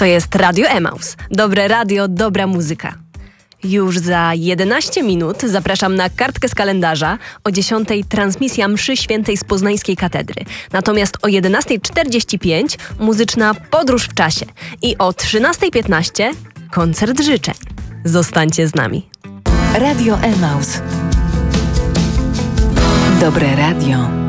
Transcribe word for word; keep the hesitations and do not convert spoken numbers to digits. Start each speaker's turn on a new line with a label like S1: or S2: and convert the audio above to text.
S1: To jest Radio Emaus. Dobre radio, dobra muzyka. Już za jedenaście minut zapraszam na kartkę z kalendarza. O dziesiątej transmisja mszy świętej z Poznańskiej Katedry. Natomiast o jedenasta czterdzieści pięć muzyczna podróż w czasie. I o trzynasta piętnaście koncert życzeń. Zostańcie z nami.
S2: Radio Emaus. Dobre radio.